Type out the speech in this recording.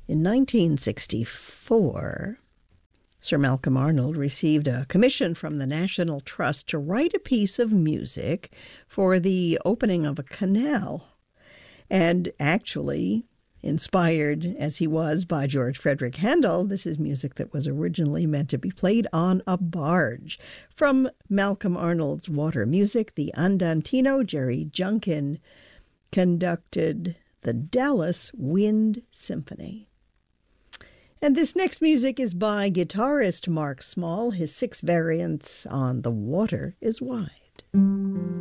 In 1964, Sir Malcolm Arnold received a commission from the National Trust to write a piece of music for the opening of a canal. And actually, inspired as he was by George Frederick Handel, this is music that was originally meant to be played on a barge. From Malcolm Arnold's Water Music, the Andantino, Jerry Junkin conducted the Dallas Wind Symphony. And this next music is by guitarist Mark Small, his 6 variants on The Water is Wide.